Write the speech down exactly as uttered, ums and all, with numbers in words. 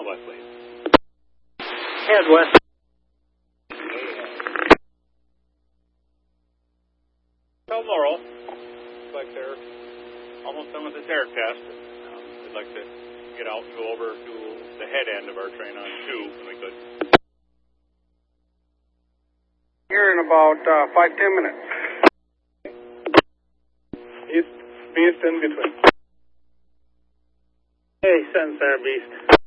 West Lane. Head west. Tell Laurel, looks like they're almost done with this air test. Um, we'd like to get out and go over to the head end of our train on two, when we could. Here in about uh, five, ten minutes. East, beast in between. Hey, Sun Star Beast.